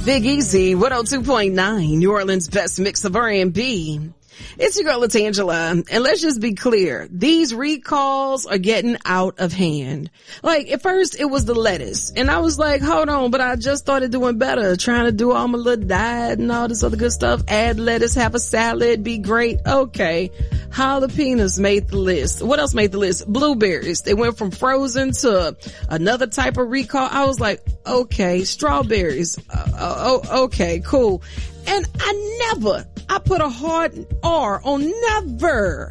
Big Easy, 102.9, New Orleans' best mix of R&B. It's your girl, Latangela, and let's just be clear. These recalls are getting out of hand. Like, at first, it was the lettuce, and I was like, hold on, but I just started doing better, trying to do all my little diet and all this other good stuff. Add lettuce, have a salad, be great. Okay. Jalapenos made the list. What else made the list? Blueberries. They went from frozen to another type of recall. I was like, okay. Strawberries. Okay, cool. And I put a hard R on never